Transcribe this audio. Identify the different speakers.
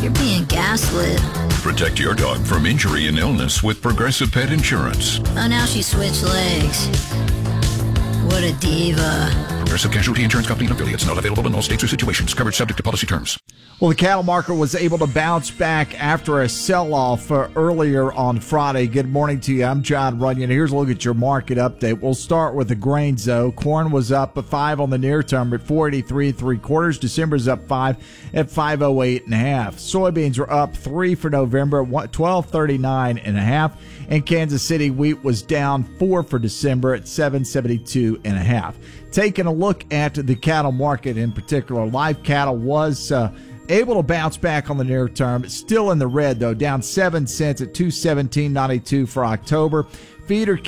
Speaker 1: You're being gaslit.
Speaker 2: Protect your dog from injury and illness with Progressive Pet Insurance.
Speaker 1: Oh, now she switched legs. What a diva.
Speaker 2: Progressive Casualty Insurance Company and affiliates. Not available in all states or situations. Coverage subject to policy terms.
Speaker 3: Well, the cattle market was able to bounce back after a sell-off earlier on Friday. Good morning to you. I'm John Runyon. Here's a look at your market update. We'll start with the grains, though. Corn was up 5 on the near term at 483 3/4. December's up 5 at 508 1/2. Soybeans were up 3 for November at 1239 1/2. And Kansas City wheat was down 4 for December at 772 1/2. Taking a look at the cattle market in particular, live cattle was able to bounce back on the near term. Still in the red, though, down 7 cents at $217.92 for October. Feeder